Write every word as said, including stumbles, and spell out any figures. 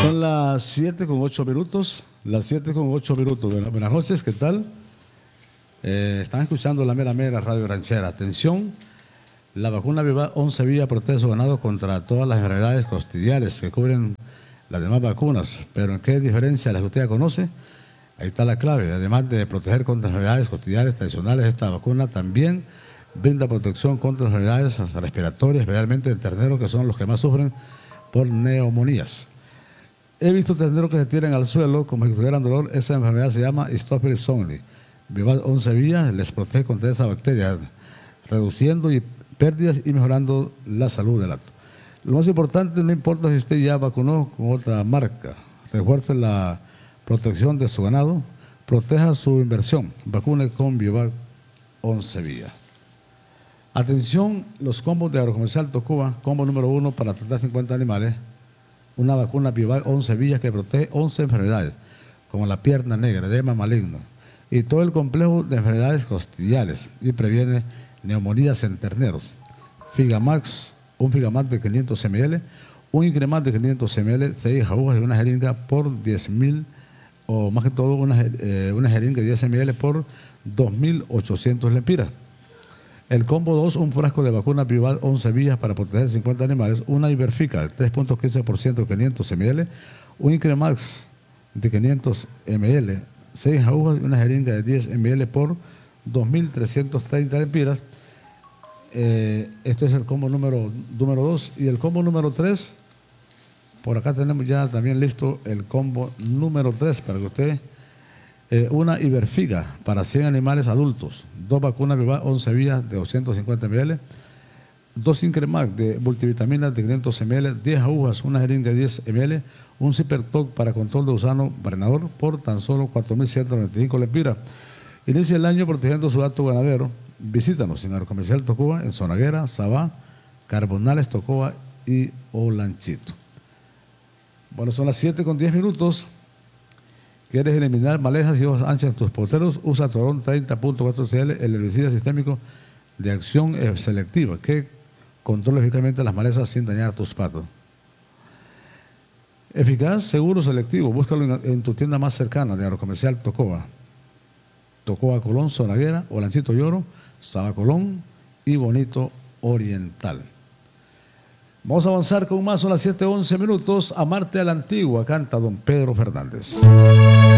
Son las siete con ocho minutos. Las siete con ocho minutos. Buenas, buenas noches, ¿qué tal? Eh, están escuchando la mera mera radio ranchera. Atención, la vacuna Vivac once Vía protege su ganado contra todas las enfermedades costidiales que cubren las demás vacunas. Pero ¿en qué diferencia las que usted ya conoce? Ahí está la clave. Además de proteger contra enfermedades costidiales tradicionales, esta vacuna también brinda protección contra enfermedades respiratorias, especialmente en terneros, que son los que más sufren por neumonías. He visto terneros que se tiran al suelo como si tuvieran dolor. Esa enfermedad se llama Staphylococcus aureus. Vivac once Vía les protege contra esa bacteria, reduciendo y pérdidas y mejorando la salud del acto. Lo más importante, no importa si usted ya vacunó con otra marca, refuerce la protección de su ganado, proteja su inversión, vacune con Vivac once Vía. Atención, los combos de Agrocomercial Tocoba, combo número uno para tratar cincuenta animales, una vacuna Vivac once Vía que protege once enfermedades, como la pierna negra, edema maligno, y todo el complejo de enfermedades costidiales, y previene neumonías en terneros. Figamax, un Figamax de quinientos mililitros, un Incremax de quinientos mililitros, seis agujas y una jeringa por diez mil, o más que todo una, eh, una jeringa de diez mililitros por dos mil ochocientos lempiras. El combo dos, un frasco de vacuna Vivac once Vías para proteger cincuenta animales, una Iberfica de tres punto quince por ciento quinientos mililitros, un Incremax de quinientos mililitros, seis agujas y una jeringa de diez mililitros por dos mil trescientos treinta lempiras. Eh, esto es el combo número número dos. Y el combo número tres, por acá tenemos ya también listo el combo número tres para que usted... Eh, una Iberfiga para cien animales adultos, dos vacunas Vivac once Vías de doscientos cincuenta mililitros, dos Incremax de multivitaminas de quinientos mililitros, diez agujas, una jeringa de diez mililitros, un Zipertoc para control de gusano barrenador por tan solo cuatro mil ciento noventa y cinco lempiras. Inicia el año protegiendo su gato ganadero. Visítanos en Agrocomercial Tocoba, en Zonaguera, Sabá, Carbonales, Tocoba y Olanchito. Bueno, son las siete con diez minutos. ¿Quieres eliminar malezas y hojas anchas en tus poteros? Usa Torón treinta punto cuatro C L, el herbicida sistémico de acción selectiva que controla eficazmente las malezas sin dañar tus patos. Eficaz, seguro, selectivo. Búscalo en, en tu tienda más cercana de Agrocomercial Tocoba. Tocoba Colón, Zonaguera, Olanchito Lloro, Sabá Colón y Bonito Oriental. Vamos a avanzar con más, son las siete once minutos. Amarte a la antigua, canta don Pedro Fernández.